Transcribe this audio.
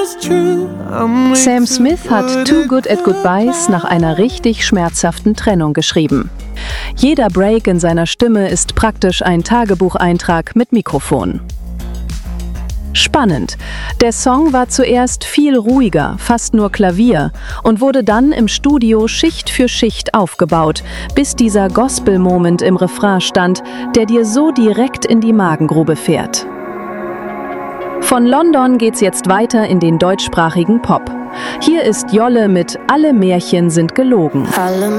Sam Smith hat Too Good at Goodbyes nach einer richtig schmerzhaften Trennung geschrieben. Jeder Break in seiner Stimme ist praktisch ein Tagebucheintrag mit Mikrofon. Spannend. Der Song war zuerst viel ruhiger, fast nur Klavier, und wurde dann im Studio Schicht für Schicht aufgebaut, bis dieser Gospel-Moment im Refrain stand, der dir so direkt in die Magengrube fährt. Von London geht's jetzt weiter in den deutschsprachigen Pop. Hier ist Jolle mit Alle Märchen sind gelogen. Alle